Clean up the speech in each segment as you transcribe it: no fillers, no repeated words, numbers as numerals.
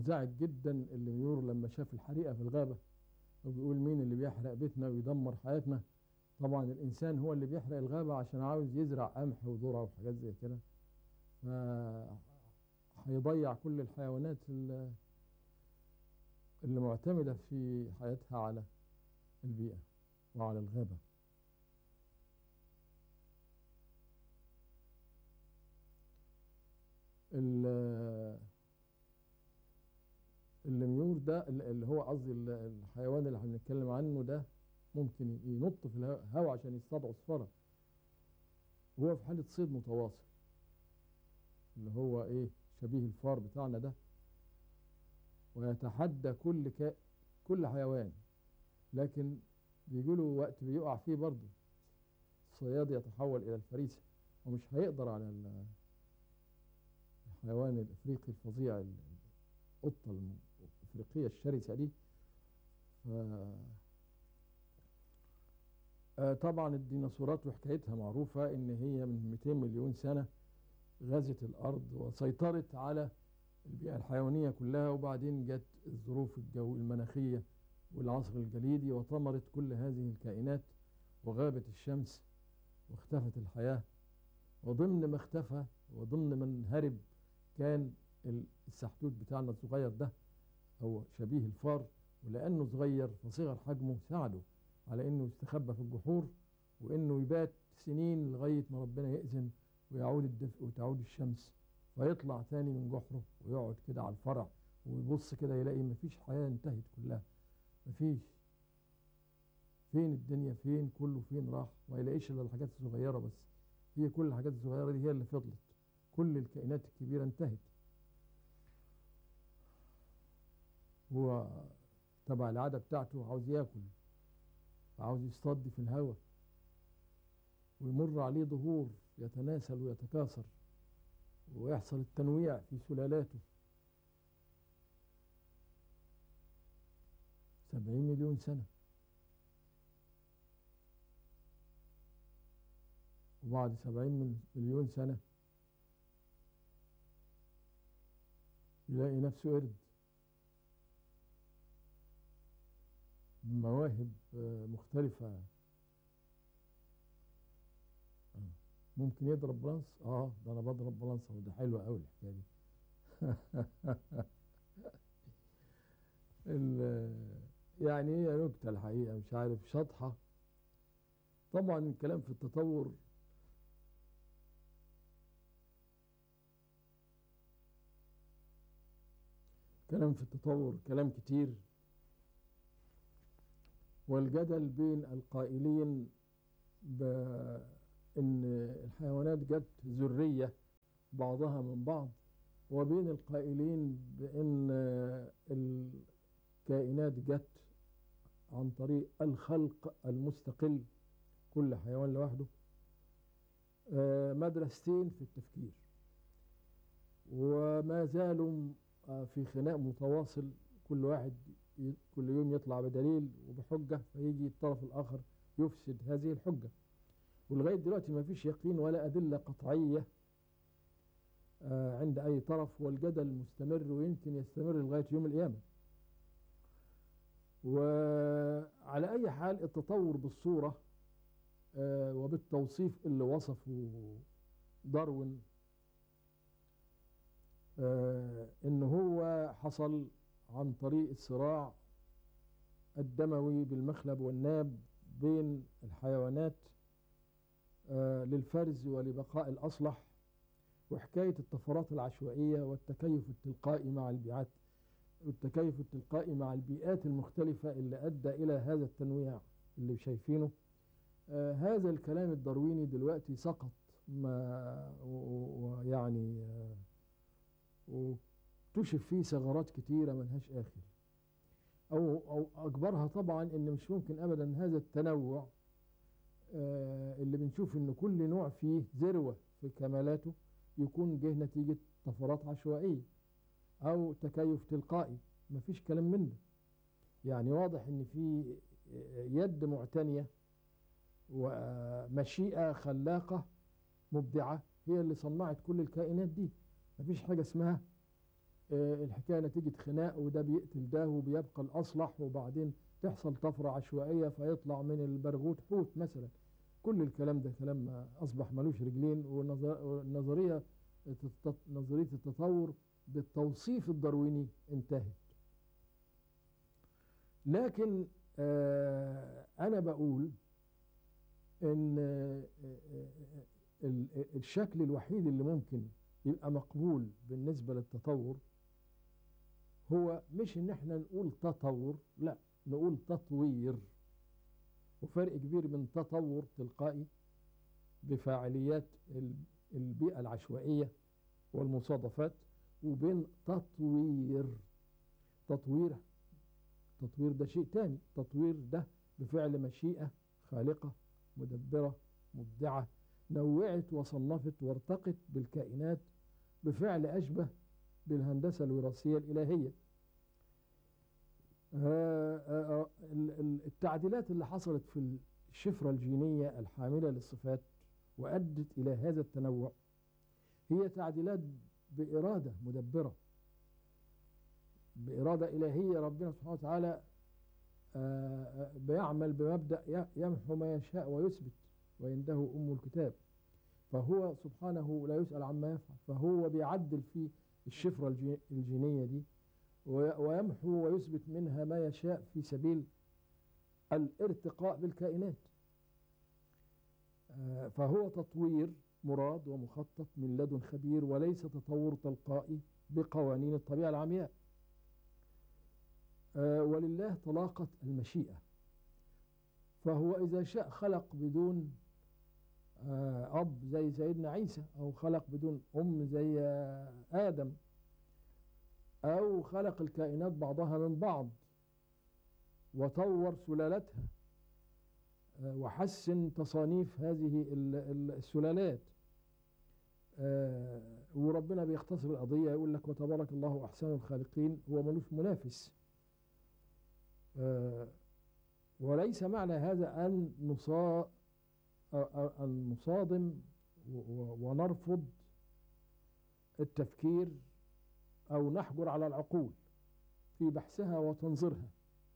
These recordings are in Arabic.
منزعج جدا الليميور لما شاف الحريقة في الغابة، وبيقول مين اللي بيحرق بيتنا ويدمر حياتنا؟ طبعا الإنسان هو اللي بيحرق الغابة عشان عاوز يزرع قمح وذرة وحاجات زي كده، فهيضيع كل الحيوانات اللي معتمدة في حياتها على البيئة وعلى الغابة. الليميور ده اللي هو قصدي الحيوان اللي هنتكلم عنه ده ممكن ينط في الهواء عشان يصطاد عصفرة، وهو في حالة صيد متواصل، اللي هو ايه شبيه الفار بتاعنا ده، ويتحدى كل حيوان. لكن بيجي له وقت بيقع فيه برضه، الصياد يتحول إلى الفريسة ومش هيقدر على الحيوان الإفريقي الفظيع، القطة الإفريقية الشرسة دي. طبعا الديناصورات وحكايتها معروفة، إن هي من 200 مليون سنة غزت الأرض وسيطرت على البيئة الحيوانية كلها، وبعدين جت الظروف المناخية والعصر الجليدي وطمرت كل هذه الكائنات، وغابت الشمس واختفت الحياة. وضمن ما اختفى وضمن من هرب كان السحتوت بتاعنا الصغير ده، أو شبيه الفار، ولأنه صغير فصغر حجمه ساعده على أنه يستخبى في الجحور، وأنه يبات سنين لغاية ما ربنا يأذن ويعود الدفء وتعود الشمس، فيطلع تاني من جحره ويقعد كده على الفرع ويبص كده يلاقي مفيش حياة، انتهت كلها، مفيش، فين الدنيا، فين كله، فين راح، ما يلاقيش إلا الحاجات الصغيرة بس. هي كل الحاجات الصغيرة دي هي اللي فضلت، كل الكائنات الكبيرة انتهت. هو تبع العادة بتاعته عاوز ياكل، عاوز يصطاد في الهواء، ويمر عليه ظهور يتناسل ويتكاثر ويحصل التنويع في سلالاته. 70 مليون سنة، وبعد 70 مليون سنة يلاقي نفسه قرد بمواهب مختلفة. ممكن يضرب بلانس، ده انا بضرب بلانس، وده حلوة قوي الحكاية دي. يعني هي نكتة الحقيقة، مش عارف، شطحة. طبعا الكلام في التطور كلام كتير، والجدل بين القائلين بأن الحيوانات جت ذرية بعضها من بعض، وبين القائلين بأن الكائنات جت عن طريق الخلق المستقل، كل حيوان لوحده. مدرستين في التفكير، وما زالوا في خناق متواصل، كل واحد كل يوم يطلع بدليل وبحجة، فيجي الطرف الآخر يفسد هذه الحجة. ولغاية دلوقتي ما فيش يقين ولا أدلة قطعية عند أي طرف، والجدل مستمر ويمكن يستمر لغاية يوم القيامة. وعلى أي حال التطور بالصورة وبالتوصيف اللي وصفه داروين، إن هو حصل عن طريق الصراع الدموي بالمخلب والناب بين الحيوانات للفرز ولبقاء الأصلح، وحكاية الطفرات العشوائية والتكيف التلقائي مع البيئات، والتكيف التلقائي مع البيئات المختلفة اللي أدى إلى هذا التنويع اللي شايفينه. هذا الكلام الدارويني دلوقتي سقط، ويعني واكتشف فيه ثغرات كتيرة ملهاش آخر، أو أكبرها طبعا إن مش ممكن أبدا هذا التنوع اللي بنشوف إن كل نوع فيه ذروة في كمالاته يكون جه نتيجة طفرات عشوائية أو تكيف تلقائي. مفيش كلام من ده، يعني واضح إن في يد معتنية ومشيئة خلاقة مبدعة هي اللي صنعت كل الكائنات دي. مفيش حاجة اسمها الحكاية نتيجة خناق، وده بيقتل ده وبيبقى الأصلح، وبعدين تحصل طفرة عشوائية فيطلع من البرغوث حوت مثلا. كل الكلام ده كلام أصبح ملوش رجلين. والنظرية نظرية التطور بالتوصيف الدارويني انتهت. لكن أنا بقول إن الشكل الوحيد اللي ممكن يبقى مقبول بالنسبة للتطور هو مش إن احنا نقول تطور، لا، نقول تطوير. وفرق كبير من تطور تلقائي بفاعليات البيئة العشوائية والمصادفات، وبين تطوير. تطوير ده شيء تاني. تطوير ده بفعل مشيئة خالقة مدبرة مبدعة، نوعت وصنفت وارتقت بالكائنات بفعل أشبه بالهندسة الوراثية الإلهية. التعديلات اللي حصلت في الشفرة الجينية الحاملة للصفات وأدت إلى هذا التنوع هي تعديلات بإرادة مدبرة، بإرادة إلهية. ربنا سبحانه وتعالى بيعمل بمبدأ يمحو ما يشاء ويثبت وعنده أم الكتاب. فهو سبحانه لا يسأل عما يفعل، فهو بيعدل في الشفرة الجينية دي ويمحو ويثبت منها ما يشاء في سبيل الارتقاء بالكائنات. فهو تطوير مراد ومخطط من لدن خبير، وليس تطور تلقائي بقوانين الطبيعة العمياء. ولله طلاقة المشيئة، فهو إذا شاء خلق بدون أب زي سيدنا عيسى، أو خلق بدون أم زي آدم، أو خلق الكائنات بعضها من بعض وطور سلالتها وحسن تصانيف هذه السلالات. وربنا بيختصر القضية يقول لك وتبارك الله أحسن الخالقين، هو ملوش منافس. وليس معنى هذا أن نصادم ونرفض التفكير أو نحجر على العقول في بحثها وتنظيرها،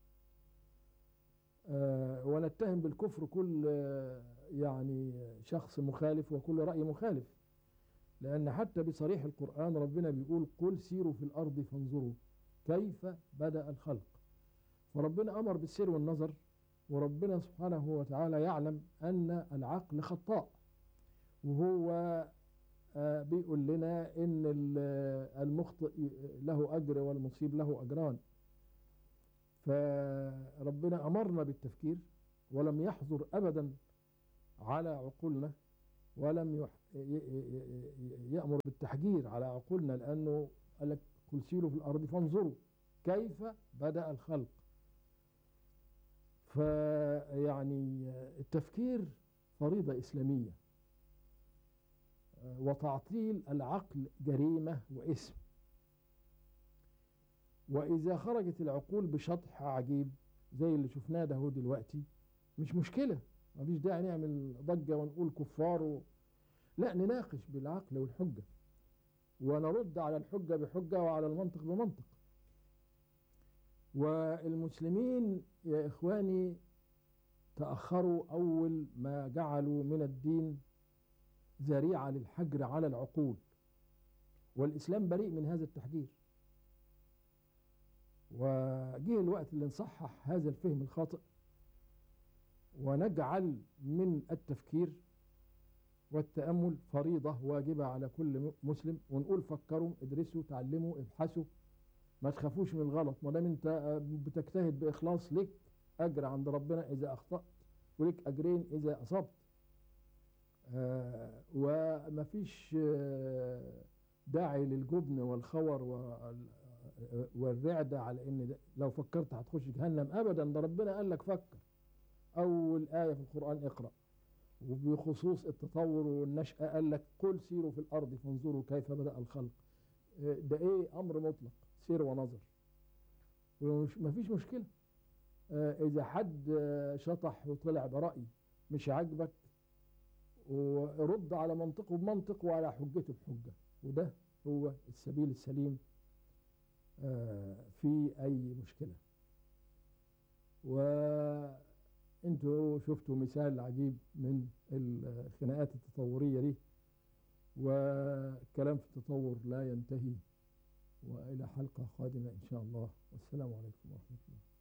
ونتهم بالكفر كل يعني شخص مخالف وكل رأي مخالف. لأن حتى بصريح القرآن ربنا بيقول قل سيروا في الأرض فانظروا كيف بدأ الخلق. فربنا أمر بالسير والنظر، وربنا سبحانه وتعالى يعلم أن العقل خطاء، وهو بيقول لنا إن المخطئ له أجر والمصيب له أجران. فربنا أمرنا بالتفكير ولم يحظر أبدا على عقولنا، ولم يأمر بالتحجير على عقولنا، لأنه قال لك قل سيروا في الأرض فانظروا كيف بدأ الخلق. فيعني التفكير فريضة إسلامية، وتعطيل العقل جريمة وإثم. وإذا خرجت العقول بشطح عجيب زي اللي شفناه ده هو دلوقتي مش مشكلة، مفيش داعي نعمل ضجة ونقول كفار لا، نناقش بالعقل والحجة ونرد على الحجة بحجة وعلى المنطق بمنطق. والمسلمين يا إخواني تأخروا أول ما جعلوا من الدين ذريعة للحجر على العقول، والإسلام بريء من هذا التحجير. وجه الوقت اللي نصحح هذا الفهم الخاطئ، ونجعل من التفكير والتأمل فريضة واجبة على كل مسلم، ونقول فكروا ادرسوا تعلموا ابحثوا، ما تخافوش من الغلط، ما دام انت بتجتهد بإخلاص لك أجر عند ربنا إذا أخطأت، ولك أجرين إذا أصبت. ومفيش داعي للجبن والخور والرعدة على إن لو فكرت هتخش جهنم أبدا. ده ربنا قال لك فكر. أول آية في القرآن اقرأ. وبخصوص التطور والنشأة قال لك قل سيروا في الأرض فانظروا كيف بدأ الخلق. ده إيه؟ أمر مطلق، سير ونظر، ومفيش مشكلة. إذا حد شطح وطلع برأي مش عاجبك، ورد على منطقه بمنطق وعلى حجته بحجة، وده هو السبيل السليم في أي مشكلة. وانتوا شفتوا مثال عجيب من الخناقات التطورية دي، والكلام في التطور لا ينتهي. وإلى حلقة قادمة إن شاء الله، والسلام عليكم ورحمة الله.